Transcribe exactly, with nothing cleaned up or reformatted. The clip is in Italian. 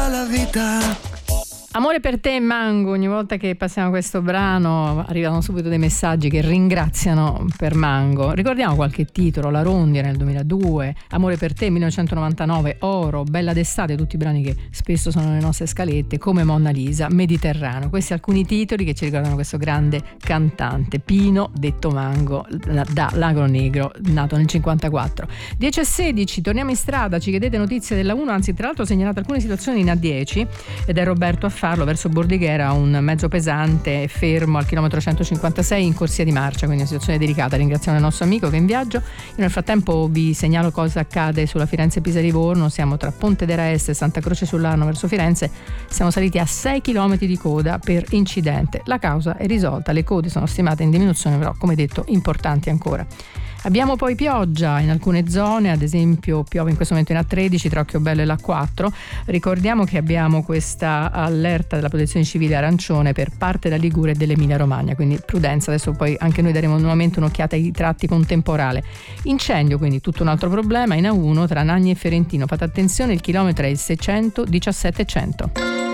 tutta la vita. Amore per te, Mango. Ogni volta che passiamo questo brano arrivano subito dei messaggi che ringraziano per Mango. Ricordiamo qualche titolo: La Rondine nel duemiladue, Amore per te millenocentonovantanove, Oro, Bella d'estate, tutti i brani che spesso sono nelle nostre scalette, come Monna Lisa, Mediterraneo. Questi alcuni titoli che ci ricordano questo grande cantante, Pino detto Mango, da Lago Negro, nato nel cinquantaquattro. dieci e sedici, torniamo in strada, ci chiedete notizie della uno, anzi tra l'altro ho segnalato alcune situazioni in A dieci ed è Roberto a farlo, verso Bordighera un mezzo pesante fermo al chilometro centocinquantasei in corsia di marcia, quindi una situazione delicata. Ringraziamo il nostro amico che è in viaggio. Io nel frattempo vi segnalo cosa accade sulla Firenze-Pisa-Livorno. Siamo tra Pontedera Est e Santa Croce sull'Arno verso Firenze, siamo saliti a sei chilometri di coda per incidente. La causa è risolta, le code sono stimate in diminuzione, però come detto importanti ancora. Abbiamo poi pioggia in alcune zone, ad esempio piove in questo momento in A tredici tra Occhiobello e l'A quattro. Ricordiamo che abbiamo questa allerta della Protezione Civile arancione per parte della Liguria e dell'Emilia Romagna, quindi prudenza. Adesso poi anche noi daremo nuovamente un'occhiata ai tratti con temporale. Incendio, quindi tutto un altro problema in A uno tra Nagni e Ferentino. Fate attenzione, il chilometro è il seicentodiciassette cento.